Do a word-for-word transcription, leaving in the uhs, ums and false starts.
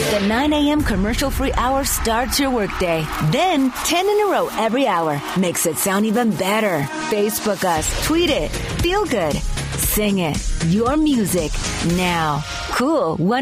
The nine a.m. commercial-free hour starts your workday. Then, ten in a row every hour makes it sound even better. Facebook us, tweet it, feel good, sing it. Your music now. Cool